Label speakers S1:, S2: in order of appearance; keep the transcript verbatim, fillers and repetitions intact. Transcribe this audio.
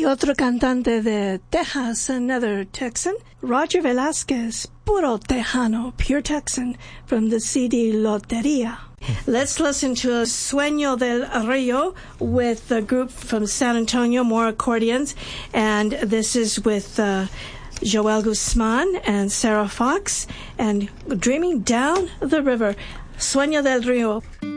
S1: otro cantante de Texas, another Texan, Roger Velasquez, puro Tejano, pure Texan, from the C D Loteria. Let's listen to Sueño del Rio with the group from San Antonio, more accordions, and this is with uh, Joel Guzman and Sarah Fox, and Dreaming Down the River. Sueño del Rio.